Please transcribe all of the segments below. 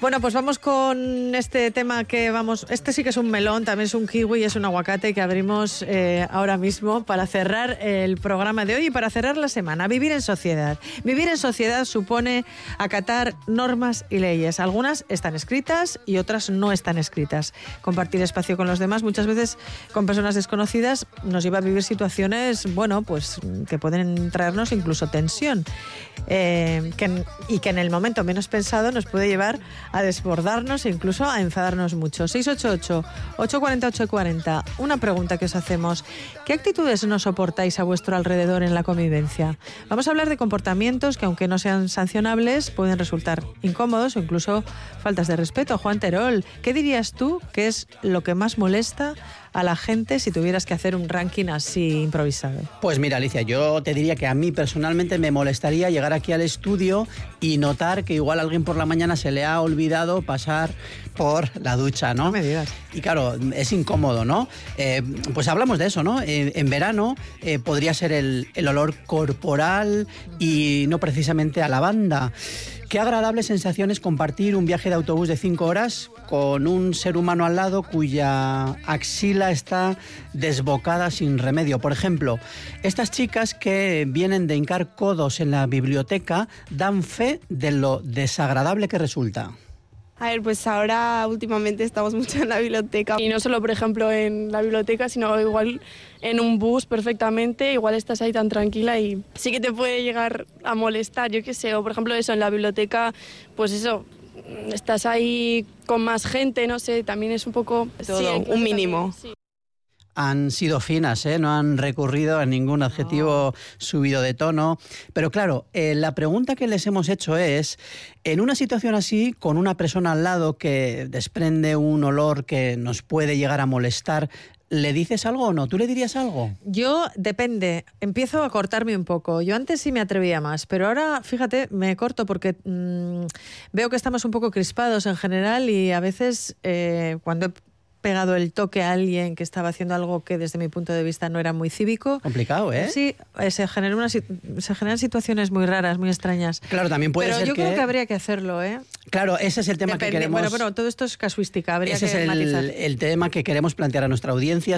Bueno, pues vamos con este tema este sí que es un melón, también es un kiwi y es un aguacate que abrimos ahora mismo para cerrar el programa de hoy y para cerrar la semana. Vivir en sociedad. Vivir en sociedad supone acatar normas y leyes. Algunas están escritas y otras no están escritas. Compartir espacio con los demás, muchas veces con personas desconocidas, nos lleva a vivir situaciones, bueno, pues que pueden traernos incluso tensión. Y que en el momento menos pensado nos puede llevar a desbordarnos e incluso a enfadarnos mucho. 688-840-840. Una pregunta que os hacemos. ¿Qué actitudes no soportáis a vuestro alrededor en la convivencia? Vamos a hablar de comportamientos que, aunque no sean sancionables, pueden resultar incómodos o incluso faltas de respeto. Juan Terol, ¿qué dirías tú que es lo que más molesta a la gente si tuvieras que hacer un ranking así improvisado? Pues mira, Alicia, yo te diría que a mí personalmente me molestaría llegar aquí al estudio y notar que igual a alguien por la mañana se le ha olvidado pasar por la ducha, ¿no? No me digas. Y claro, es incómodo, ¿no? Pues hablamos de eso, ¿no? En verano podría ser el olor corporal y no precisamente a lavanda. Qué agradable sensación es compartir un viaje de autobús de 5 horas con un ser humano al lado cuya axila está desbocada sin remedio. Por ejemplo, estas chicas que vienen de hincar codos en la biblioteca dan fe de lo desagradable que resulta. A ver, pues ahora últimamente estamos mucho en la biblioteca y no solo, por ejemplo, en la biblioteca, sino igual en un bus perfectamente, igual estás ahí tan tranquila y sí que te puede llegar a molestar, yo qué sé, o por ejemplo eso, en la biblioteca, pues eso, estás ahí con más gente, no sé, también es un poco todo, sí, un mínimo. También, sí. Han sido finas, no han recurrido a ningún adjetivo subido de tono. Pero claro, la pregunta que les hemos hecho es, en una situación así, con una persona al lado que desprende un olor que nos puede llegar a molestar, ¿le dices algo o no? ¿Tú le dirías algo? Yo, depende. Empiezo a cortarme un poco. Yo antes sí me atrevía más, pero ahora, fíjate, me corto porque veo que estamos un poco crispados en general y a veces cuando he pegado el toque a alguien que estaba haciendo algo que desde mi punto de vista no era muy cívico. Complicado, ¿eh? Sí, se generan situaciones muy raras, muy extrañas. Claro, también puede ser que... Pero yo creo que habría que hacerlo, ¿eh? Claro, ese es el tema que queremos... Bueno, todo esto es casuística, habría ese que matizar. Ese es el tema que queremos plantear a nuestra audiencia,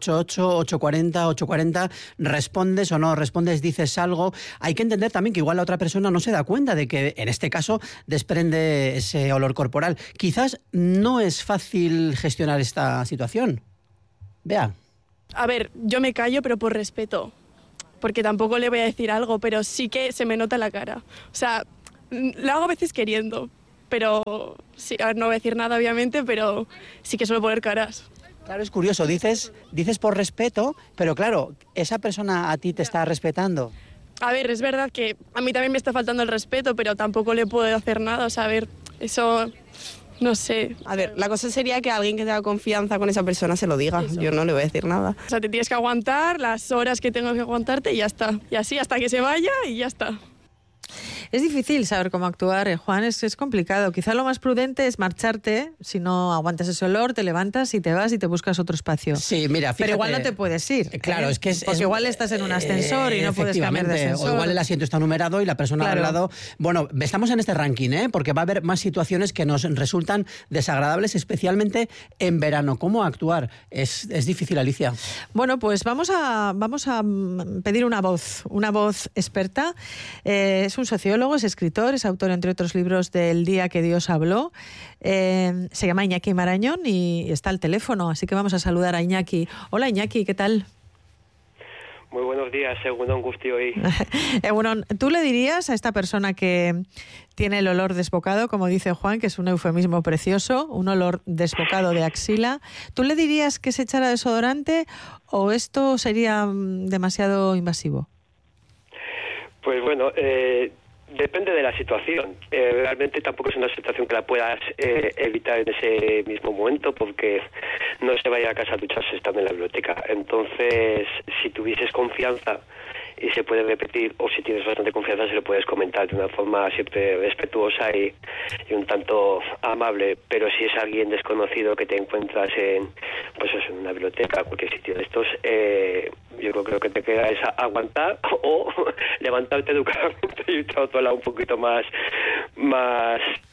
688-840-840. ¿Respondes o no respondes? ¿Dices algo? Hay que entender también que igual la otra persona no se da cuenta de que, en este caso, desprende ese olor corporal. Quizás no es fácil gestionar esta situación. Vea. A ver, yo me callo, pero por respeto, porque tampoco le voy a decir algo, pero sí que se me nota la cara. O sea, lo hago a veces queriendo, pero sí, a ver, no voy a decir nada obviamente, pero sí que suelo poner caras. Claro, es curioso, dices por respeto, pero claro, esa persona a ti te está respetando. A ver, es verdad que a mí también me está faltando el respeto, pero tampoco le puedo hacer nada, o sea, a ver, eso... No sé. A ver, la cosa sería que alguien que tenga confianza con esa persona se lo diga. Eso. Yo no le voy a decir nada. O sea, te tienes que aguantar las horas que tengo que aguantarte y ya está. Y así hasta que se vaya y ya está. Es difícil saber cómo actuar, Juan, es complicado. Quizá lo más prudente es marcharte, si no aguantas ese olor, te levantas y te vas y te buscas otro espacio. Sí, mira, fíjate, pero igual no te puedes ir. Claro, es que porque igual estás en un ascensor y no puedes cambiar de ascensor. O igual el asiento está numerado y la persona al lado... Bueno, estamos en este ranking, porque va a haber más situaciones que nos resultan desagradables, especialmente en verano. ¿Cómo actuar? Es difícil, Alicia. Bueno, pues vamos a pedir una voz experta. Es un sociólogo, es escritor, es autor, entre otros libros, del Día que Dios habló. Se llama Iñaki Marañón y está al teléfono, así que vamos a saludar a Iñaki. Hola, Iñaki, ¿qué tal? Muy buenos días, Egunon, Gusti hoy. Egunon, ¿tú le dirías a esta persona que tiene el olor desbocado, como dice Juan, que es un eufemismo precioso, un olor desbocado de axila, ¿tú le dirías que se echara desodorante o esto sería demasiado invasivo? Pues bueno, depende de la situación. Realmente tampoco es una situación que la puedas evitar en ese mismo momento, porque no se va a ir a casa a ducharse estando en la biblioteca. Entonces, si tuvieses confianza y se puede repetir, o si tienes bastante confianza, se lo puedes comentar de una forma siempre respetuosa y un tanto amable. Pero si es alguien desconocido que te encuentras en una biblioteca, cualquier sitio de estos, yo creo que te queda es aguantar o levantarte educadamente y irte a otro lado un poquito más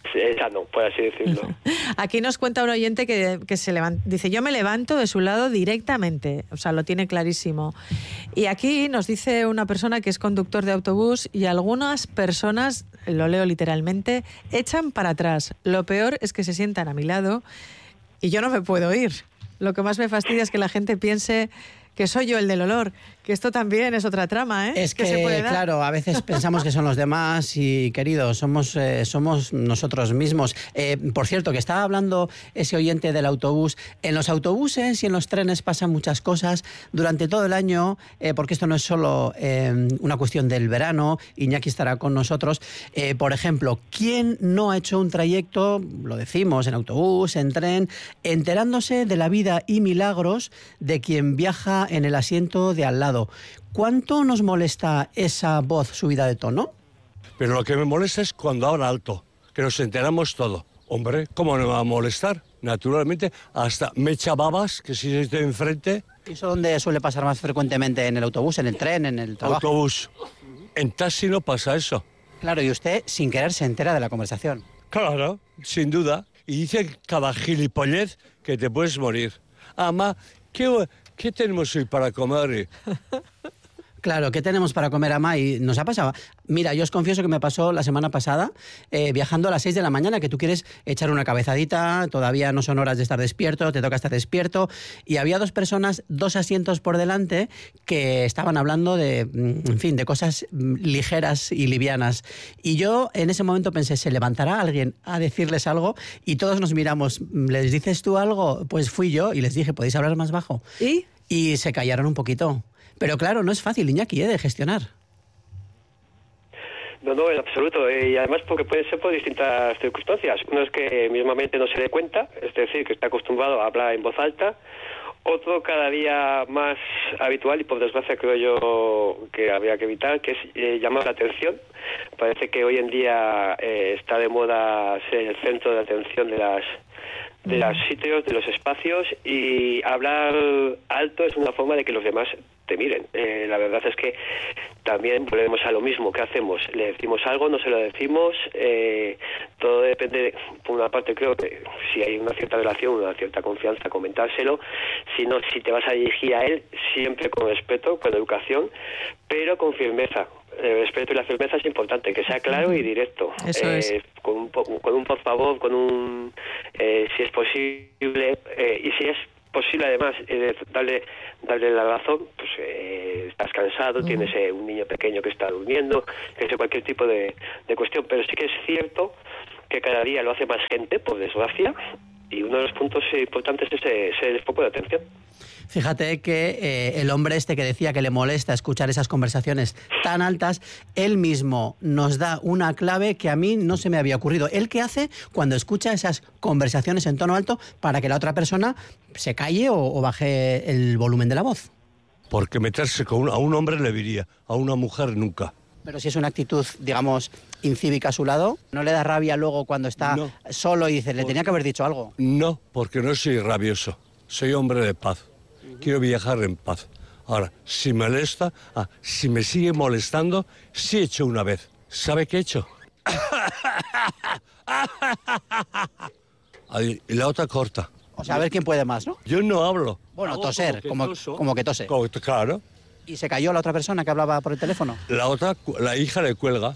sano, por así decirlo. Aquí nos cuenta un oyente que se levanta, dice, yo me levanto de su lado directamente, o sea, lo tiene clarísimo. Y aquí nos dice una persona que es conductor de autobús y algunas personas, lo leo literalmente, echan para atrás. Lo peor es que se sientan a mi lado y yo no me puedo ir. Lo que más me fastidia es que la gente piense que soy yo el del olor, que esto también es otra trama, ¿eh? Es que se puede dar. claro, a veces pensamos que son los demás y, queridos, somos nosotros mismos. Por cierto, que estaba hablando ese oyente del autobús. En los autobuses y en los trenes pasan muchas cosas durante todo el año, porque esto no es solo una cuestión del verano. Iñaki estará con nosotros. Por ejemplo, ¿quién no ha hecho un trayecto, lo decimos, en autobús, en tren, enterándose de la vida y milagros de quien viaja en el asiento de al lado? ¿Cuánto nos molesta esa voz subida de tono? Pero lo que me molesta es cuando habla alto, que nos enteramos todo. Hombre, ¿cómo no me va a molestar? Naturalmente, hasta me echa babas, que si estoy enfrente... ¿Eso dónde suele pasar más frecuentemente? ¿En el autobús, en el tren, en el trabajo? Autobús. En taxi no pasa eso. Claro, y usted, sin querer, se entera de la conversación. Claro, sin duda. Y dice cada gilipollez que te puedes morir. Ama, ¿qué tenemos hoy para comer? Claro, ¿qué tenemos para comer, ama? Y nos ha pasado. Mira, yo os confieso que me pasó la semana pasada, viajando a las 6 de la mañana, que tú quieres echar una cabezadita, todavía no son horas de estar despierto, te toca estar despierto, y había dos personas, 2 asientos por delante, que estaban hablando de, en fin, de cosas ligeras y livianas. Y yo en ese momento pensé, ¿se levantará alguien a decirles algo? Y todos nos miramos, ¿les dices tú algo? Pues fui yo y les dije, ¿podéis hablar más bajo? Y se callaron un poquito. Pero claro, no es fácil, Iñaki, de gestionar. No, en absoluto. Y además porque puede ser por distintas circunstancias. Uno es que mismamente no se dé cuenta, es decir, que está acostumbrado a hablar en voz alta. Otro cada día más habitual, y por desgracia creo yo que habría que evitar, que es llamar la atención. Parece que hoy en día está de moda ser el centro de atención de los sitios, de los espacios, y hablar alto es una forma de que los demás te miren. La verdad es que también volvemos a lo mismo. ¿Qué hacemos? ¿Le decimos algo? ¿No se lo decimos? Todo depende, por una parte creo que si hay una cierta relación, una cierta confianza, comentárselo. Si no, si te vas a dirigir a él, siempre con respeto, con educación, pero con firmeza. El respeto y la firmeza es importante, que sea claro y directo. Eso es. Con un por favor, con un si es posible, y si es posible además darle la razón, pues estás cansado, tienes un niño pequeño que está durmiendo, que es cualquier tipo de cuestión, pero sí que es cierto que cada día lo hace más gente, por desgracia, y uno de los puntos importantes es ser el foco de atención. Fíjate que el hombre este que decía que le molesta escuchar esas conversaciones tan altas, él mismo nos da una clave que a mí no se me había ocurrido. ¿Él qué hace cuando escucha esas conversaciones en tono alto para que la otra persona se calle o baje el volumen de la voz? Porque meterse a un hombre le diría, a una mujer nunca. Pero si es una actitud, digamos, incívica a su lado, ¿no le da rabia luego cuando está solo y dice, le tenía que haber dicho algo? No, porque no soy rabioso, soy hombre de paz. Quiero viajar en paz. Ahora, si molesta, si me sigue molestando, sí he hecho una vez. ¿Sabe qué he hecho? Y la otra corta. O sea, a ver quién puede más, ¿no? Yo no hablo. Bueno, toser, como que tose. Claro. ¿Y se cayó la otra persona que hablaba por el teléfono? La hija le cuelga.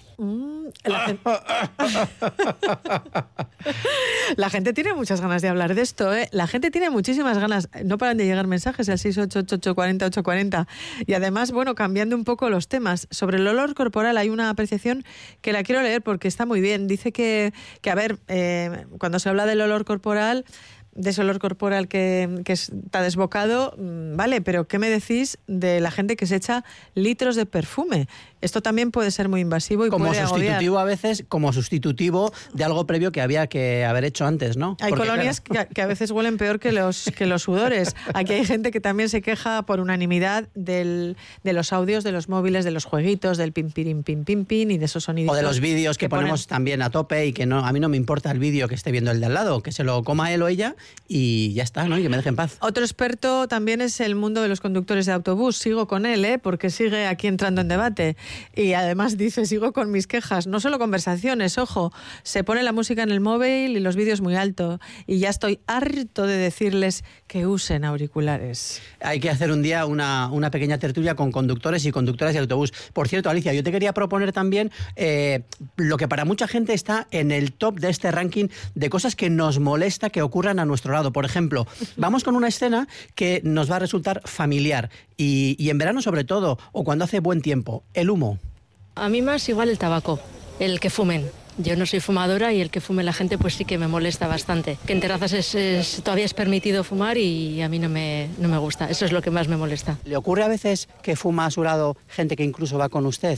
La gente tiene muchas ganas de hablar de esto, ¿eh? La gente tiene muchísimas ganas. No paran de llegar mensajes al 688-840-840. Y además, bueno, cambiando un poco los temas. Sobre el olor corporal hay una apreciación que la quiero leer porque está muy bien. Dice que a ver, cuando se habla del olor corporal, de ese olor corporal que está desbocado, vale, pero ¿qué me decís de la gente que se echa litros de perfume? Esto también puede ser muy invasivo y como puede sustitutivo agobiar. a veces, como sustitutivo de algo previo que había que haber hecho antes, ¿no? Hay Porque, colonias que a veces huelen peor que los sudores. Aquí hay gente que también se queja por unanimidad de los audios de los móviles, de los jueguitos, del pim, pirim, pim, pim, pim, y de esos sonidos. O de los vídeos que ponemos también a tope y que no, a mí no me importa el vídeo que esté viendo el de al lado, que se lo coma él o ella y ya está, ¿no? Y que me deje en paz. Otro experto también es el mundo de los conductores de autobús. Sigo con él, porque sigue aquí entrando en debate. Y además dice, sigo con mis quejas, no solo conversaciones, ojo, se pone la música en el móvil y los vídeos muy alto. Y ya estoy harto de decirles que usen auriculares. Hay que hacer un día una pequeña tertulia con conductores y conductoras de autobús. Por cierto, Alicia, yo te quería proponer también lo que para mucha gente está en el top de este ranking de cosas que nos molesta que ocurran a nuestro lado. Por ejemplo, vamos con una escena que nos va a resultar familiar y en verano sobre todo, o cuando hace buen tiempo, el humo. A mí más igual el tabaco, el que fumen. Yo no soy fumadora y el que fume la gente pues sí que me molesta bastante. Que en terrazas todavía es permitido fumar y a mí no me gusta. Eso es lo que más me molesta. ¿Le ocurre a veces que fuma a su lado gente que incluso va con usted?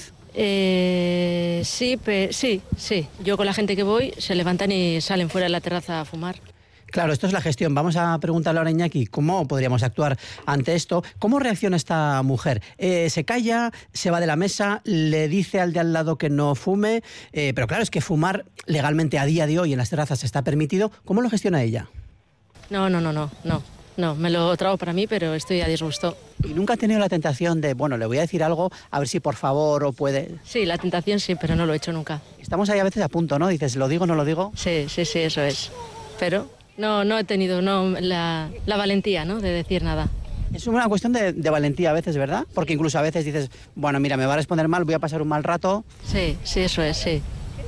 Sí. Yo con la gente que voy se levantan y salen fuera de la terraza a fumar. Claro, esto es la gestión. Vamos a preguntarle ahora a Iñaki cómo podríamos actuar ante esto. ¿Cómo reacciona esta mujer? ¿Se calla? ¿Se va de la mesa? ¿Le dice al de al lado que no fume? Pero claro, es que fumar legalmente a día de hoy en las terrazas está permitido. ¿Cómo lo gestiona ella? No, me lo trago para mí, pero estoy a disgusto. ¿Y nunca ha tenido la tentación de, bueno, le voy a decir algo, a ver si por favor o puede? Sí, la tentación sí, pero no lo he hecho nunca. Estamos ahí a veces a punto, ¿no? Dices, ¿lo digo o no lo digo? Sí, eso es. Pero no he tenido la valentía, ¿no?, de decir nada. Es una cuestión de valentía a veces, ¿verdad? Porque incluso a veces dices, bueno, mira, me va a responder mal, voy a pasar un mal rato. Sí, eso es, sí.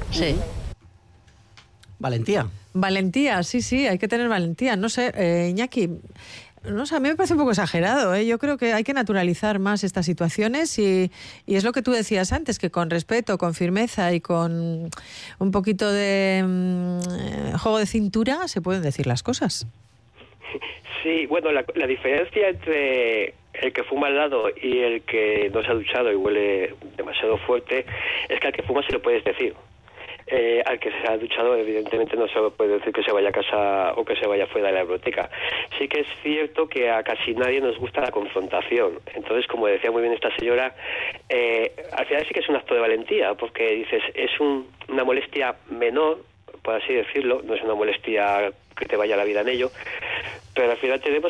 Valentía. Valentía, sí, hay que tener valentía. No sé, Iñaki, no sé, a mí me parece un poco exagerado, ¿eh? Yo creo que hay que naturalizar más estas situaciones y es lo que tú decías antes, que con respeto, con firmeza y con un poquito de juego de cintura se pueden decir las cosas. Sí, bueno, la diferencia entre el que fuma al lado y el que no se ha duchado y huele demasiado fuerte es que al que fuma se lo puedes decir. Al que se ha duchado, evidentemente no se puede decir que se vaya a casa o que se vaya fuera de la biblioteca. Sí que es cierto que a casi nadie nos gusta la confrontación. Entonces, como decía muy bien esta señora, al final sí que es un acto de valentía, porque dices, es una molestia menor, por así decirlo, no es una molestia que te vaya la vida en ello, pero al final tenemos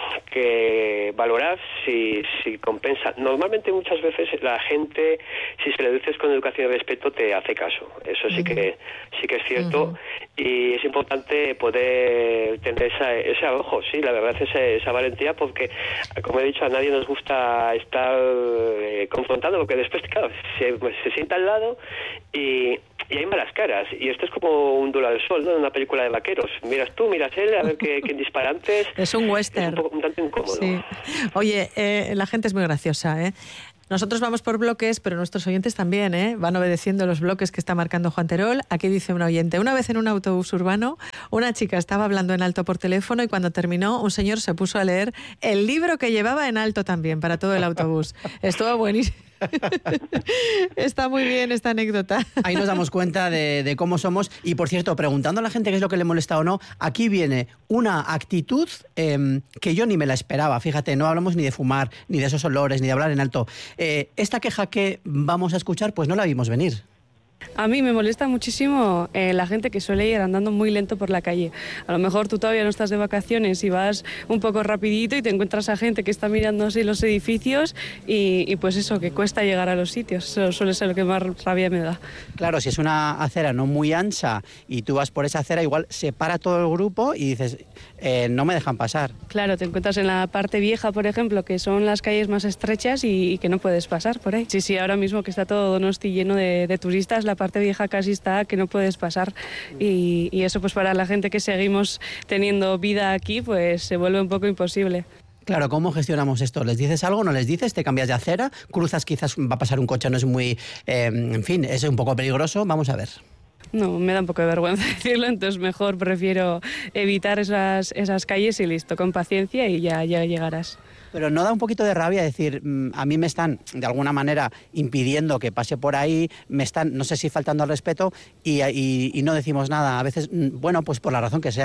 que valorar si compensa. Normalmente muchas veces la gente, si se le dices con educación y respeto, te hace caso. Eso sí que es cierto, y es importante poder tener ese ojo, sí, la verdad, esa valentía, porque, como he dicho, a nadie nos gusta estar confrontando, porque después, claro, se sienta al lado y hay malas caras, y esto es como un duelo al sol, ¿no?, en una película de vaqueros. Miras tú, miras él, a ver quién dispara antes. Es un western. Es un tanto incómodo. Sí. Oye, la gente es muy graciosa, ¿eh? Nosotros vamos por bloques, pero nuestros oyentes también, ¿eh? Van obedeciendo los bloques que está marcando Juan Terol. Aquí dice un oyente: una vez en un autobús urbano, una chica estaba hablando en alto por teléfono y cuando terminó, un señor se puso a leer el libro que llevaba en alto también para todo el autobús. Estuvo buenísimo. Está muy bien esta anécdota. Ahí nos damos cuenta de cómo somos. Y por cierto, preguntando a la gente qué es lo que le molesta o no, aquí viene una actitud que yo ni me la esperaba. Fíjate, no hablamos ni de fumar, ni de esos olores, ni de hablar en alto. Esta queja que vamos a escuchar, pues no la vimos venir. A mí me molesta muchísimo la gente que suele ir andando muy lento por la calle. A lo mejor tú todavía no estás de vacaciones y vas un poco rapidito y te encuentras a gente que está mirando así los edificios y pues eso, que cuesta llegar a los sitios. Eso suele ser lo que más rabia me da. Claro, si es una acera no muy ancha y tú vas por esa acera, igual se para todo el grupo y dices, no me dejan pasar. Claro, te encuentras en la parte vieja, por ejemplo, que son las calles más estrechas y que no puedes pasar por ahí. Sí, ahora mismo que está todo Donosti lleno de turistas, la parte vieja casi está que no puedes pasar y eso pues para la gente que seguimos teniendo vida aquí pues se vuelve un poco imposible. Claro, ¿cómo gestionamos esto? ¿Les dices algo? ¿No les dices? ¿Te cambias de acera? ¿Cruzas? Quizás va a pasar un coche, no es muy... en fin, es un poco peligroso. Vamos a ver. No, me da un poco de vergüenza decirlo, entonces mejor prefiero evitar esas calles y listo, con paciencia y ya llegarás. Pero ¿no da un poquito de rabia decir, a mí me están de alguna manera impidiendo que pase por ahí, me están, no sé si faltando al respeto y no decimos nada? A veces, bueno, pues por la razón que sea.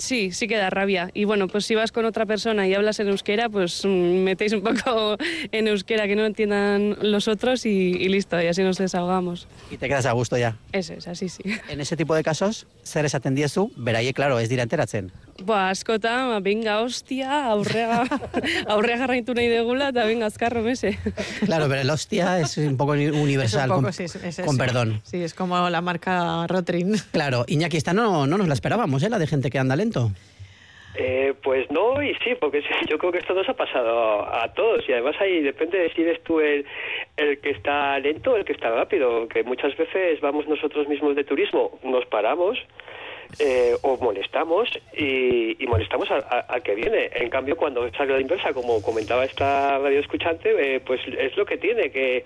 Sí que da rabia. Y bueno, pues si vas con otra persona y hablas en euskera, pues metéis un poco en euskera que no entiendan los otros y listo, y así nos desahogamos. Y te quedas a gusto ya. Eso es, así sí. En ese tipo de casos, zer esaten diezu, beraie, claro, ez dira enteratzen. Askota, venga, hostia, aurrega jarraitu nahi degula, eta venga, azkarro mese. Claro, pero el hostia es un poco universal, Es un poco, sí, es con perdón. Sí, es como la marca Rotring. Claro, Iñaki, esta no nos la esperábamos, la de gente que anda lento. Pues no y sí, porque yo creo que esto nos ha pasado a todos y además ahí depende de si eres tú el que está lento o el que está rápido, que muchas veces vamos nosotros mismos de turismo, nos paramos o molestamos y molestamos al que viene. En cambio, cuando sale la inversa, como comentaba esta radio escuchante, pues es lo que tiene, que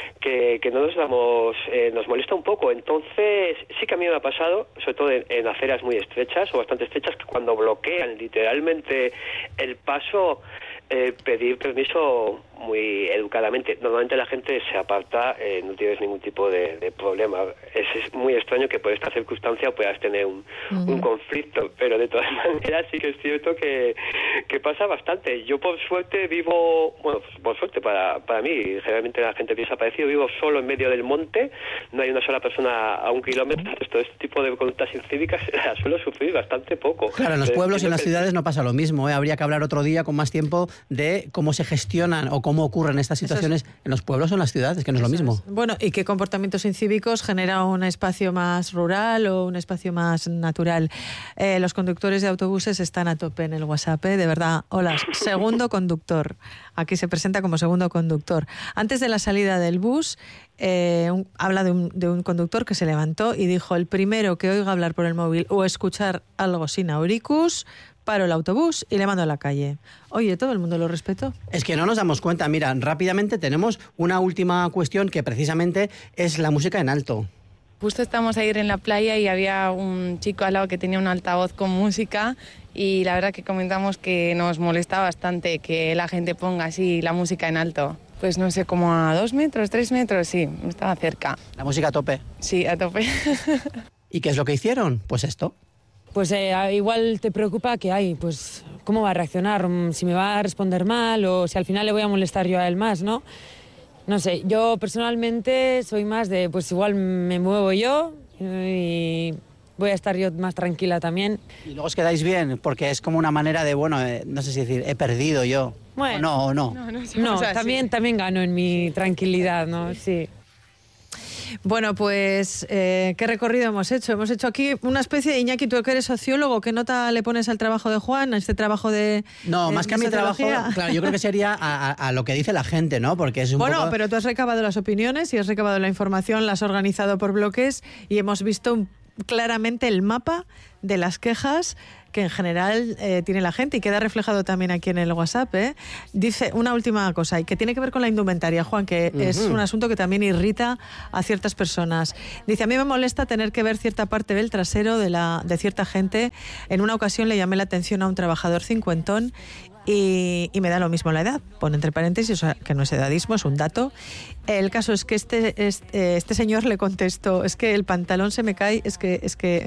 no nos damos, nos molesta un poco. Entonces, sí que a mí me ha pasado, sobre todo en aceras muy estrechas o bastante estrechas, que cuando bloquean literalmente el paso, pedir permiso muy educadamente. Normalmente la gente se aparta, no tienes ningún tipo de problema. Es muy extraño que por esta circunstancia puedas tener un conflicto, pero de todas maneras sí que es cierto que pasa bastante. Yo por suerte vivo, bueno, por suerte para mí, generalmente la gente piensa parecido, vivo solo en medio del monte, no hay una sola persona a 1 kilómetro. Todo este tipo de conductas incívicas las suelo sufrir bastante poco. Claro, en los pueblos y en las ciudades no pasa lo mismo, Habría que hablar otro día con más tiempo de cómo se gestionan o cómo ocurren estas situaciones en los pueblos o en las ciudades, que no es lo mismo. Bueno, ¿y qué comportamientos incívicos genera un espacio más rural o un espacio más natural? Los conductores de autobuses están a tope en el WhatsApp, de verdad. Hola, segundo conductor. Aquí se presenta como segundo conductor. Antes de la salida del bus, habla de un conductor que se levantó y dijo: el primero que oiga hablar por el móvil o escuchar algo sin auricus, paro el autobús y le mando a la calle. Oye, ¿todo el mundo lo respetó? Es que no nos damos cuenta. Mira, rápidamente tenemos una última cuestión que precisamente es la música en alto. Justo estamos ayer en la playa y había un chico al lado que tenía un altavoz con música y la verdad que comentamos que nos molesta bastante que la gente ponga así la música en alto. Pues no sé, como a 2 metros, 3 metros, sí, estaba cerca. ¿La música a tope? Sí, a tope. ¿Y qué es lo que hicieron? Pues esto. Pues igual te preocupa que pues cómo va a reaccionar, si me va a responder mal o si al final le voy a molestar yo a él más, ¿no? No sé, yo personalmente soy más de, pues igual me muevo yo y voy a estar yo más tranquila también. Y luego os quedáis bien, porque es como una manera de, bueno, no sé si decir, he perdido yo. Bueno, ¿O no? No, también gano en mi tranquilidad, ¿no? Sí. Bueno, pues, ¿qué recorrido hemos hecho? Hemos hecho aquí una especie de, Iñaki, tú que eres sociólogo, ¿qué nota le pones al trabajo de Juan, a este trabajo de No, más que a mi trabajo, claro, yo creo que sería a lo que dice la gente, ¿no? Porque es un Bueno, poco... pero tú has recabado las opiniones y has recabado la información, la has organizado por bloques y hemos visto claramente el mapa de las quejas que en general tiene la gente y queda reflejado también aquí en el WhatsApp. Dice una última cosa y que tiene que ver con la indumentaria, Juan, que es un asunto que también irrita a ciertas personas. Dice: a mí me molesta tener que ver cierta parte del trasero de cierta gente. En una ocasión le llamé la atención a un trabajador cincuentón y me da lo mismo la edad. Pone entre paréntesis, o sea, que no es edadismo, es un dato. El caso es que este señor le contestó: es que el pantalón se me cae, es que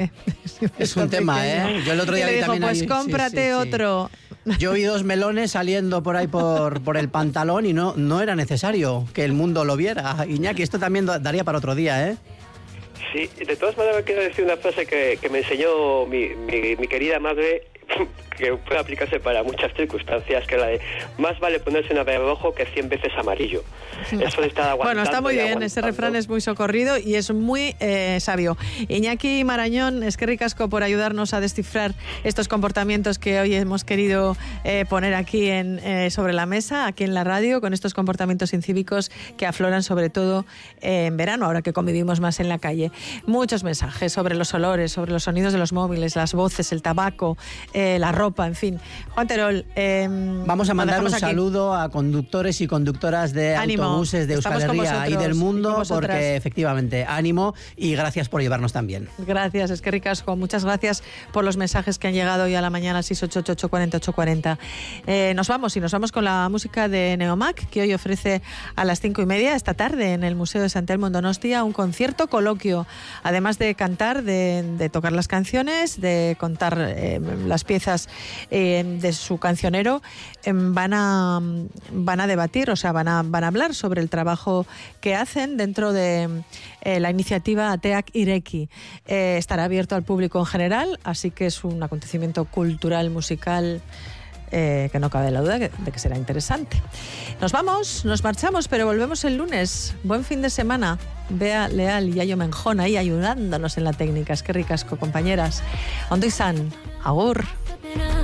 es un tema, pequeño. Yo el otro día y le dijo: también pues cómprate otro. Yo vi 2 melones saliendo por ahí por el pantalón y no era necesario que el mundo lo viera. Iñaki, esto también daría para otro día, ¿eh? Sí, de todas maneras quiero decir una frase que me enseñó mi querida madre, que puede aplicarse para muchas circunstancias, que es la de: más vale ponerse una vez rojo que 100 veces amarillo. Eso de estar aguantando. Bueno, está muy bien, ese refrán es muy socorrido y es muy sabio. Iñaki Marañón, es que ricasco por ayudarnos a descifrar estos comportamientos que hoy hemos querido poner aquí sobre la mesa, aquí en la radio, con estos comportamientos incívicos que afloran sobre todo en verano, ahora que convivimos más en la calle. Muchos mensajes sobre los olores, sobre los sonidos de los móviles, las voces, el tabaco, la ropa, en fin. Juan Terol, vamos a mandar un saludo a conductores y conductoras de autobuses de Euskal Herria y del mundo, porque efectivamente, ánimo y gracias por llevarnos también. Gracias, es que ricasco. Muchas gracias por los mensajes que han llegado hoy a la mañana, 688-840-840. Nos vamos con la música de Neomac, que hoy ofrece a las 5:30 esta tarde en el Museo de Sant Telmo en Donostia un concierto coloquio. Además de cantar, de tocar las canciones, de contar las piezas de su cancionero, van a debatir, o sea, van a hablar sobre el trabajo que hacen dentro de la iniciativa Ateak Ireki. Estará abierto al público en general, así que es un acontecimiento cultural, musical, que no cabe la duda de que será interesante. Nos marchamos, pero volvemos el lunes. Buen fin de semana. Bea Leal y Yayo Menjón ahí ayudándonos en la técnica. Es que ricasco, compañeras. Ondo izan, agur.